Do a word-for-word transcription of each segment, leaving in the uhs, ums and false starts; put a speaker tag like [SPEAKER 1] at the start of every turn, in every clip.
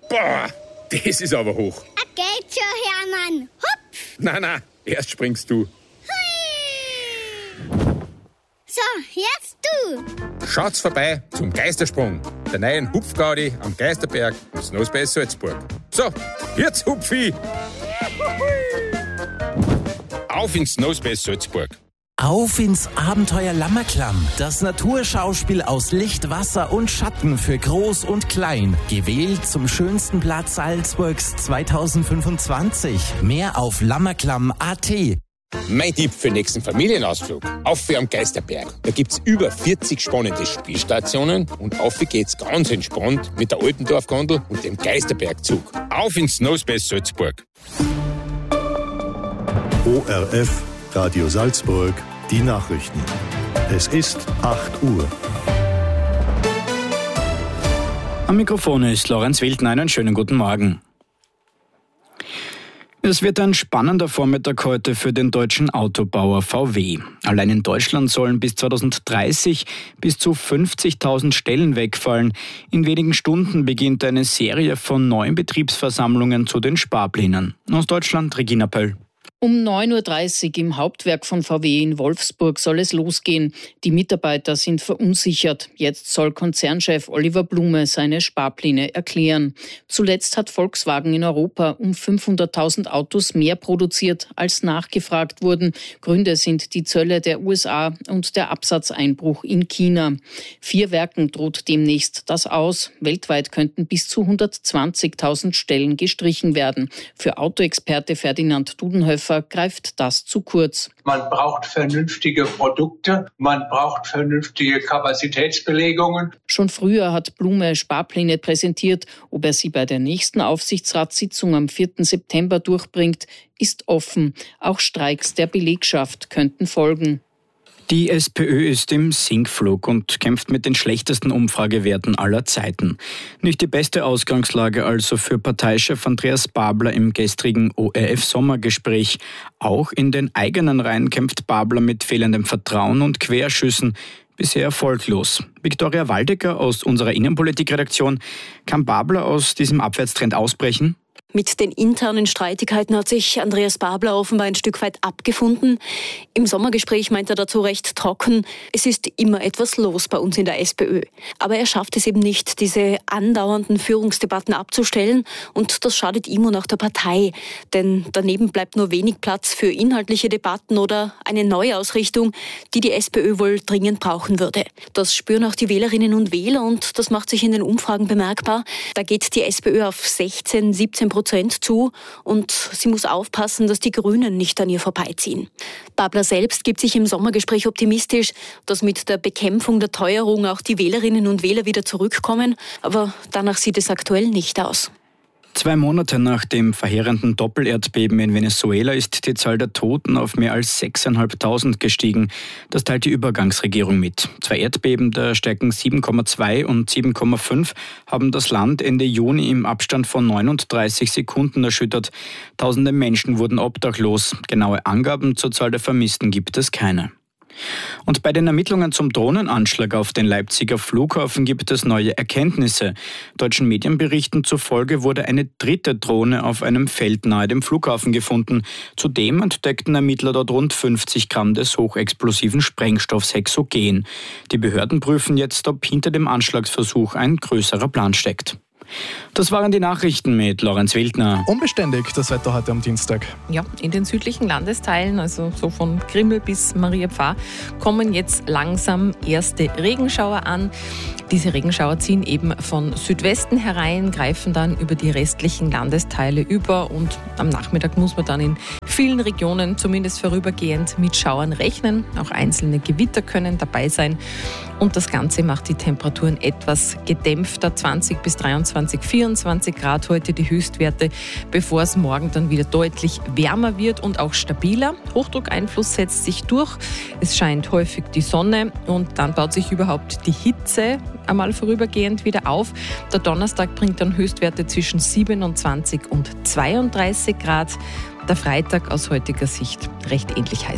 [SPEAKER 1] Boah, das ist aber hoch.
[SPEAKER 2] Ah, geht schon, Hermann. Hupf.
[SPEAKER 1] Nein, nein, erst springst du.
[SPEAKER 2] Hui. So, jetzt du.
[SPEAKER 1] Schaut's vorbei zum Geistersprung, der neuen Hupfgaudi am Geisterberg im Snowspace Salzburg. So, jetzt Hupfi. Auf ins Snowspace Salzburg.
[SPEAKER 3] Auf ins Abenteuer Lammerklamm. Das Naturschauspiel aus Licht, Wasser und Schatten für Groß und Klein. Gewählt zum schönsten Platz Salzburgs zweitausendfünfundzwanzig. Mehr auf lammerklamm punkt a t.
[SPEAKER 1] Mein Tipp für den nächsten Familienausflug. Auf für am Geisterberg. Da gibt's über vierzig spannende Spielstationen und auf geht's ganz entspannt mit der Altendorf-Gondel und dem Geisterbergzug. Auf ins Snowspace Salzburg.
[SPEAKER 4] O R F Radio Salzburg, die Nachrichten. Es ist acht Uhr.
[SPEAKER 5] Am Mikrofon ist Lorenz Wildner. Einen schönen guten Morgen. Es wird ein spannender Vormittag heute für den deutschen Autobauer V W. Allein in Deutschland sollen bis zweitausenddreißig bis zu fünfzigtausend Stellen wegfallen. In wenigen Stunden beginnt eine Serie von neuen Betriebsversammlungen zu den Sparplänen. Aus Deutschland Regina Pöll.
[SPEAKER 6] Um neun Uhr dreißig im Hauptwerk von V W in Wolfsburg soll es losgehen. Die Mitarbeiter sind verunsichert. Jetzt soll Konzernchef Oliver Blume seine Sparpläne erklären. Zuletzt hat Volkswagen in Europa um fünfhunderttausend Autos mehr produziert, als nachgefragt wurden. Gründe sind die Zölle der U S A und der Absatzeinbruch in China. Vier Werken droht demnächst das aus. Weltweit könnten bis zu hundertzwanzigtausend Stellen gestrichen werden. Für Autoexperte Ferdinand Dudenhöfer greift das zu kurz.
[SPEAKER 7] Man braucht vernünftige Produkte, man braucht vernünftige Kapazitätsbelegungen.
[SPEAKER 6] Schon früher hat Blume Sparpläne präsentiert. Ob er sie bei der nächsten Aufsichtsratssitzung am vierten September durchbringt, ist offen. Auch Streiks der Belegschaft könnten folgen.
[SPEAKER 5] Die SPÖ ist im Sinkflug und kämpft mit den schlechtesten Umfragewerten aller Zeiten. Nicht die beste Ausgangslage also für Parteichef Andreas Babler im gestrigen O R F-Sommergespräch. Auch in den eigenen Reihen kämpft Babler mit fehlendem Vertrauen und Querschüssen. Bisher erfolglos. Viktoria Waldecker aus unserer Innenpolitikredaktion. Kann Babler aus diesem Abwärtstrend ausbrechen?
[SPEAKER 8] Mit den internen Streitigkeiten hat sich Andreas Babler offenbar ein Stück weit abgefunden. Im Sommergespräch meint er dazu recht trocken, es ist immer etwas los bei uns in der SPÖ. Aber er schafft es eben nicht, diese andauernden Führungsdebatten abzustellen, und das schadet ihm und auch der Partei. Denn daneben bleibt nur wenig Platz für inhaltliche Debatten oder eine Neuausrichtung, die die SPÖ wohl dringend brauchen würde. Das spüren auch die Wählerinnen und Wähler, und das macht sich in den Umfragen bemerkbar. Da geht die SPÖ auf sechzehn, siebzehn Prozent zu, und sie muss aufpassen, dass die Grünen nicht an ihr vorbeiziehen. Babler selbst gibt sich im Sommergespräch optimistisch, dass mit der Bekämpfung der Teuerung auch die Wählerinnen und Wähler wieder zurückkommen, aber danach sieht es aktuell nicht aus.
[SPEAKER 5] Zwei Monate nach dem verheerenden Doppelerdbeben in Venezuela ist die Zahl der Toten auf mehr als sechstausendfünfhundert gestiegen. Das teilt die Übergangsregierung mit. Zwei Erdbeben der Stärken sieben Komma zwei und sieben Komma fünf haben das Land Ende Juni im Abstand von neununddreißig Sekunden erschüttert. Tausende Menschen wurden obdachlos. Genaue Angaben zur Zahl der Vermissten gibt es keine. Und bei den Ermittlungen zum Drohnenanschlag auf den Leipziger Flughafen gibt es neue Erkenntnisse. Deutschen Medienberichten zufolge wurde eine dritte Drohne auf einem Feld nahe dem Flughafen gefunden. Zudem entdeckten Ermittler dort rund fünfzig Gramm des hochexplosiven Sprengstoffs Hexogen. Die Behörden prüfen jetzt, ob hinter dem Anschlagsversuch ein größerer Plan steckt. Das waren die Nachrichten mit Lorenz Wildner.
[SPEAKER 9] Unbeständig das Wetter heute am Dienstag.
[SPEAKER 10] Ja, in den südlichen Landesteilen, also so von Grimmel bis Maria Pfarr, kommen jetzt langsam erste Regenschauer an. Diese Regenschauer ziehen eben von Südwesten herein, greifen dann über die restlichen Landesteile über, und am Nachmittag muss man dann in vielen Regionen zumindest vorübergehend mit Schauern rechnen. Auch einzelne Gewitter können dabei sein, und das Ganze macht die Temperaturen etwas gedämpfter. zwanzig bis dreiundzwanzig, vierundzwanzig Grad heute die Höchstwerte, bevor es morgen dann wieder deutlich wärmer wird und auch stabiler. Hochdruckeinfluss setzt sich durch. Es scheint häufig die Sonne, und dann baut sich überhaupt die Hitze einmal vorübergehend wieder auf. Der Donnerstag bringt dann Höchstwerte zwischen siebenundzwanzig und zweiunddreißig Grad. Der Freitag aus heutiger Sicht recht ähnlich heiß.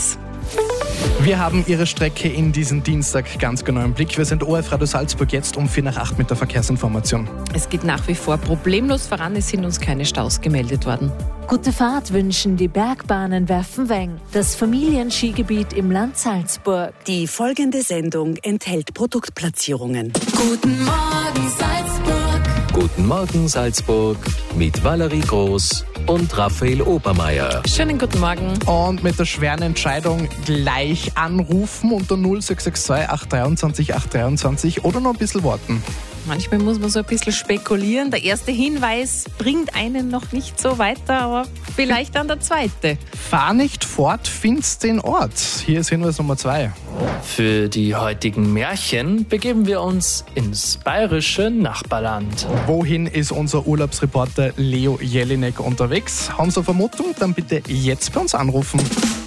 [SPEAKER 9] Wir haben Ihre Strecke in diesen Dienstag ganz genau im Blick. Wir sind O R F Radio Salzburg jetzt um vier nach acht mit der Verkehrsinformation.
[SPEAKER 10] Es geht nach wie vor problemlos voran. Es sind uns keine Staus gemeldet worden.
[SPEAKER 11] Gute Fahrt wünschen die Bergbahnen Werfenweng, das Familienskigebiet im Land Salzburg.
[SPEAKER 12] Die folgende Sendung enthält Produktplatzierungen.
[SPEAKER 13] Guten Morgen Salzburg.
[SPEAKER 14] Guten Morgen Salzburg mit Valerie Groß und Raphael Obermeier.
[SPEAKER 10] Schönen guten Morgen.
[SPEAKER 9] Und mit der schweren Entscheidung gleich anrufen unter null sechs sechs zwei acht zwei acht drei oder noch ein bisschen warten.
[SPEAKER 10] Manchmal muss man so ein bisschen spekulieren. Der erste Hinweis bringt einen noch nicht so weiter, aber vielleicht dann der zweite.
[SPEAKER 9] Fahr nicht fort, find's den Ort. Hier ist Hinweis Nummer zwei.
[SPEAKER 15] Für die heutigen Märchen begeben wir uns ins bayerische Nachbarland.
[SPEAKER 9] Wohin ist unser Urlaubsreporter Leo Jelinek unterwegs? Haben Sie eine Vermutung? Dann bitte jetzt bei uns anrufen.